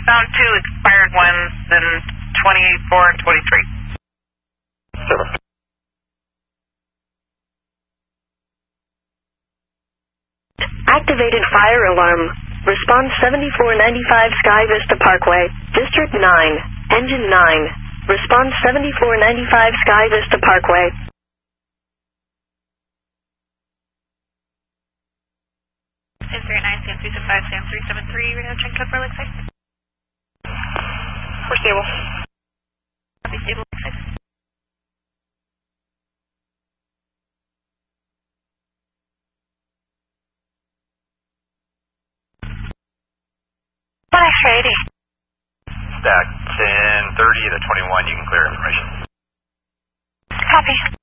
Found 2 expired ones in 24 and 23. Activated fire alarm. Response 7495 Sky Vista Parkway. District 9. Engine 9. Response 7495 Sky Vista Parkway. Sam 39, Sam 375, Sam 373, radar check code for Lakeside. We're stable. Copy, stable, Lakeside. One extra 80. Stack 1030 to 21, you can clear information. Copy.